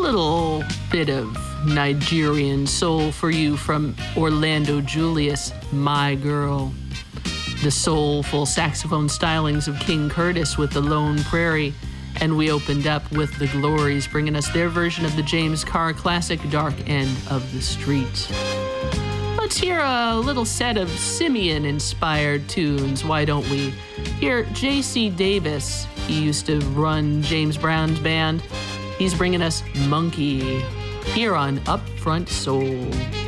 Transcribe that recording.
little bit of Nigerian soul for you from Orlando Julius, My Girl. The soulful saxophone stylings of King Curtis with The Lone Prairie. And we opened up with The Glories, bringing us their version of the James Carr classic, Dark End of the Street. Let's hear a little set of Simeon-inspired tunes, why don't we? Hear J.C. Davis. He used to run James Brown's band. He's bringing us Monkey here on Upfront Soul.